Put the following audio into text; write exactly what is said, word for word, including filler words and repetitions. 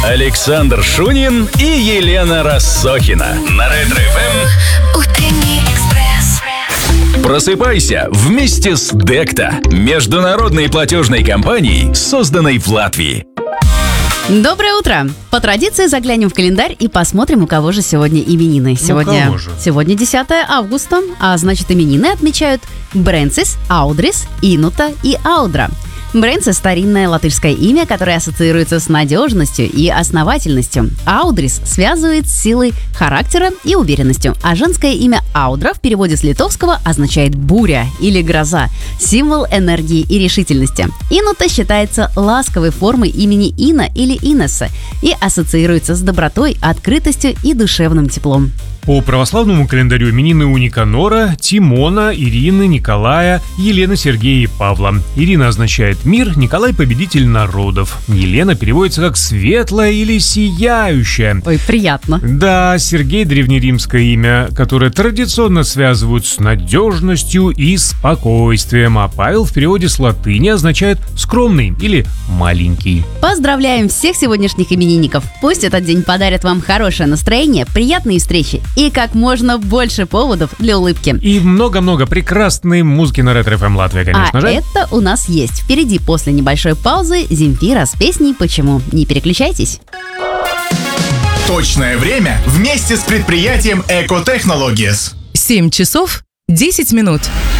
Александр Шунин и Елена Россохина на Ретро-эф эм. Утренний экспресс. Просыпайся вместе с Декта, международной платежной компанией, созданной в Латвии. Доброе утро! По традиции заглянем в календарь и посмотрим, у кого же сегодня именины. Сегодня, кого же? сегодня десятое августа, а значит именины отмечают Бренцис, Аудрис, Инута и Аудра. Бренцис – старинное латышское имя, которое ассоциируется с надежностью и основательностью. Аудрис связывает с силой характера и уверенностью, а женское имя Аудра в переводе с литовского означает «буря» или «гроза», символ энергии и решительности. Инута считается ласковой формой имени Ина или Инесса и ассоциируется с добротой, открытостью и душевным теплом. По православному календарю именины у Никанора, Тимона, Ирины, Николая, Елены, Сергея и Павла. Ирина означает «мир», Николай – «победитель народов». Елена переводится как «светлая» или «сияющая». Ой, приятно. Да, Сергей – древнеримское имя, которое традиционно связывают с надежностью и спокойствием, а Павел в переводе с латыни означает «скромный» или «маленький». Поздравляем всех сегодняшних именинников. Пусть этот день подарит вам хорошее настроение, приятные встречи и как можно больше поводов для улыбки. И много-много прекрасной музыки на Ретро-эф эм Латвия, конечно а же. это у нас есть. Впереди после небольшой паузы Земфира с песней «Почему?». Не переключайтесь. Точное время вместе с предприятием Эко Технологиес. семь часов десять минут.